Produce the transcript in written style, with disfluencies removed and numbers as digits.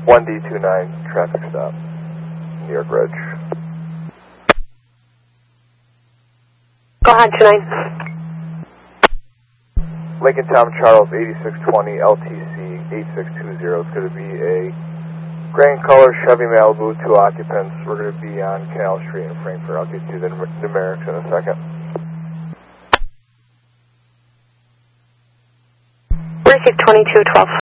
1D29 traffic stop, New York Ridge. Go ahead, 29. Lincoln Tom Charles 8620 LTC 8620. It's going to be a Grand Color Chevy Malibu, 2 occupants. We're going to be on Canal Street in Frankfurt. I'll get you the numerics in a second. Receive 2212